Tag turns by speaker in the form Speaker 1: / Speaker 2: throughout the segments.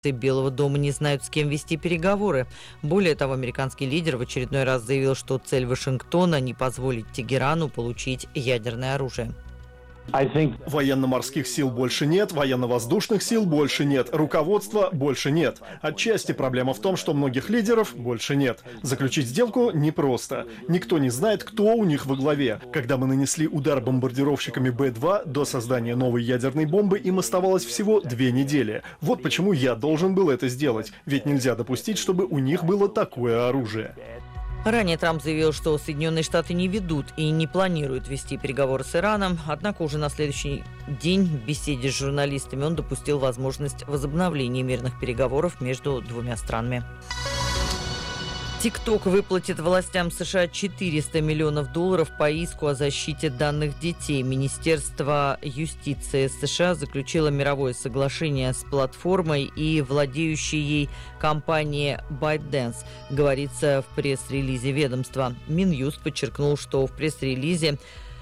Speaker 1: Белого дома не знают, с кем вести переговоры. Более того, американский лидер в очередной раз заявил, что цель Вашингтона – не позволить Тегерану получить ядерное оружие.
Speaker 2: Военно-морских сил больше нет, военно-воздушных сил больше нет, руководства больше нет. Отчасти проблема в том, что многих лидеров больше нет. Заключить сделку непросто. Никто не знает, кто у них во главе. Когда мы нанесли удар бомбардировщиками Б-2, до создания новой ядерной бомбы им оставалось всего 2 недели. Вот почему я должен был это сделать. Ведь нельзя допустить, чтобы у них было такое оружие.
Speaker 1: Ранее Трамп заявил, что Соединенные Штаты не ведут и не планируют вести переговоры с Ираном, однако уже на следующий день в беседе с журналистами он допустил возможность возобновления мирных переговоров между двумя странами. TikTok выплатит властям США $400 миллионов по иску о защите данных детей. Министерство юстиции США заключило мировое соглашение с платформой и владеющей ей компанией ByteDance, говорится в пресс-релизе ведомства. Минюст подчеркнул, что в пресс-релизе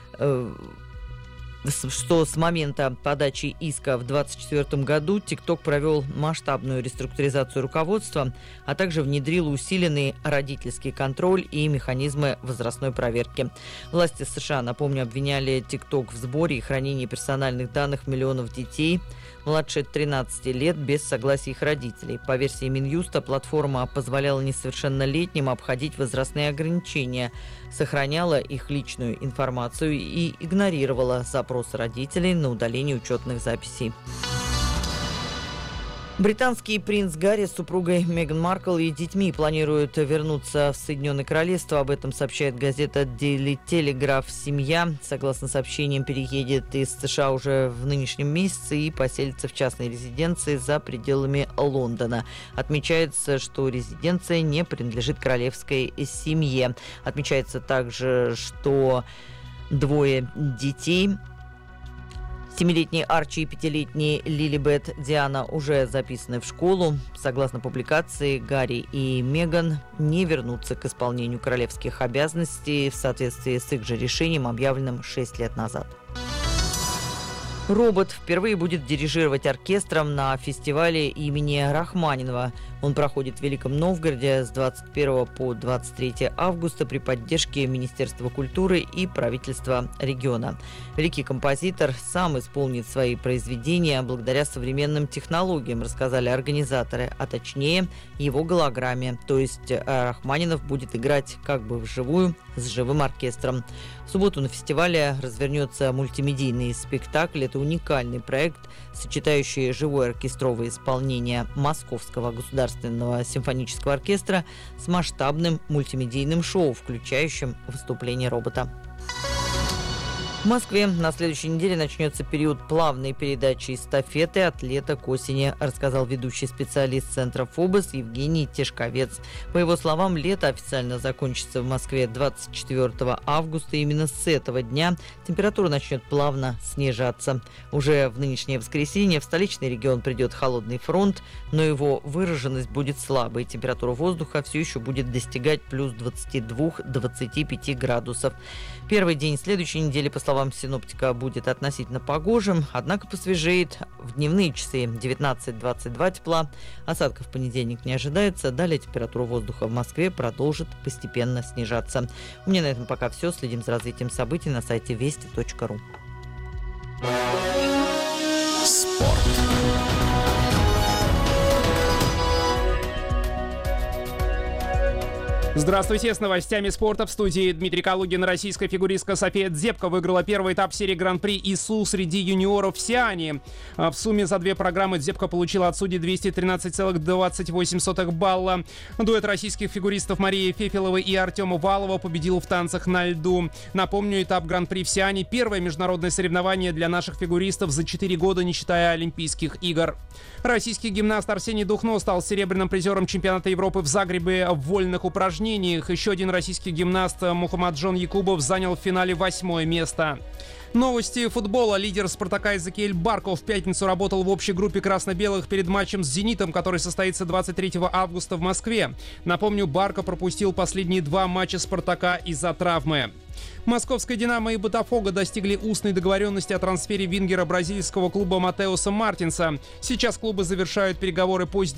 Speaker 1: что с момента подачи иска в 2024 году TikTok провел масштабную реструктуризацию руководства, а также внедрил усиленный родительский контроль и механизмы возрастной проверки. Власти США, напомню, обвиняли TikTok в сборе и хранении персональных данных миллионов детей младше 13 лет без согласия их родителей. По версии Минюста, платформа позволяла несовершеннолетним обходить возрастные ограничения, сохраняла их личную информацию и игнорировала запросы родителей на удаление учетных записей. Британский принц Гарри с супругой Меган Маркл и детьми планируют вернуться в Соединенное Королевство. Об этом сообщает газета Daily Telegraph. Семья, согласно сообщениям, переедет из США уже в нынешнем месяце и поселится в частной резиденции за пределами Лондона. Отмечается, что резиденция не принадлежит королевской семье. Отмечается также, что 2 детей, 7-летний Арчи и 5-летний Лилибет Диана, уже записаны в школу. Согласно публикации, Гарри и Меган не вернутся к исполнению королевских обязанностей в соответствии с их же решением, объявленным 6 лет назад. Робот впервые будет дирижировать оркестром на фестивале имени Рахманинова. Он проходит в Великом Новгороде с 21 по 23 августа при поддержке Министерства культуры и правительства региона. Великий композитор сам исполнит свои произведения благодаря современным технологиям, рассказали организаторы, а точнее его голограмме. То есть Рахманинов будет играть как бы вживую с живым оркестром. В субботу на фестивале развернется мультимедийный спектакль. Это уникальный проект, сочетающий живое оркестровое исполнение Московского государственного симфонического оркестра с масштабным мультимедийным шоу, включающим выступление робота. В Москве на следующей неделе начнется период плавной передачи эстафеты от лета к осени, рассказал ведущий специалист Центра ФОБОС Евгений Тишковец. По его словам, лето официально закончится в Москве 24 августа. Именно с этого дня температура начнет плавно снижаться. Уже в нынешнее воскресенье в столичный регион придет холодный фронт, но его выраженность будет слабой. Температура воздуха все еще будет достигать плюс 22-25 градусов. Первый день следующей недели, по словам синоптика, будет относительно погожим, однако посвежеет. В дневные часы 19-22 тепла. Осадков в понедельник не ожидается. Далее температура воздуха в Москве продолжит постепенно снижаться. У меня на этом пока все. Следим за развитием событий на сайте вести.ру.
Speaker 3: Спорт. Здравствуйте, с новостями спорта в студии Дмитрий Калугин. Российская фигуристка София Дзепко выиграла первый этап серии Гран-при ИСУ среди юниоров в Сиане. В сумме за 2 программы Дзепко получила от судей 213,28 балла. Дуэт российских фигуристов Марии Фефеловой и Артема Валова победил в танцах на льду. Напомню, этап Гран-при в Сиане – первое международное соревнование для наших фигуристов за 4 года, не считая Олимпийских игр. Российский гимнаст Арсений Духно стал серебряным призером чемпионата Европы в Загребе в вольных упражнениях. Еще один российский гимнаст Мухаммаджон Якубов занял в финале 8-е место. Новости футбола. Лидер «Спартака» Эзекиэль Барко в пятницу работал в общей группе красно-белых перед матчем с «Зенитом», который состоится 23 августа в Москве. Напомню, Барко пропустил последние 2 матча «Спартака» из-за травмы. Московская «Динамо» и «Ботафого» достигли устной договоренности о трансфере вингера бразильского клуба Матеуса Мартинса. Сейчас клубы завершают переговоры по